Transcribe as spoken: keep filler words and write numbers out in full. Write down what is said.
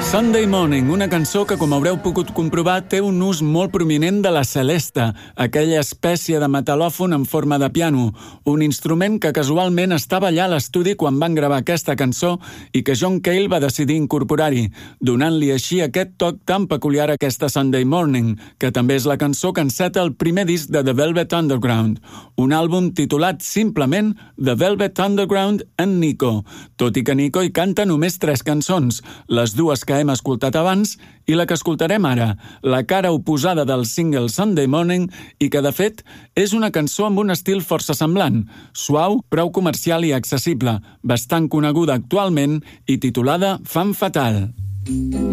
Sunday Morning, una cançó que, com haureu pogut comprovar, té un ús molt prominent de la celesta, aquella espècie de metal·lòfon en forma de piano, un instrument que casualment estava allà a l'estudi quan van gravar aquesta cançó i que John Cale va decidir incorporar-hi, donant-li així aquest toc tan peculiar a aquesta Sunday Morning, que també és la cançó que enceta el primer disc de The Velvet Underground, un àlbum titulat simplement The Velvet Underground and Nico, tot i que Nico hi canta només tres cançons, les dues que hem escoltat abans i la que escoltarem ara, la cara oposada del single Sunday Morning i que, de fet, és una cançó amb un estil força semblant, suau, prou comercial i accessible, bastant coneguda actualment i titulada Femme Fatale.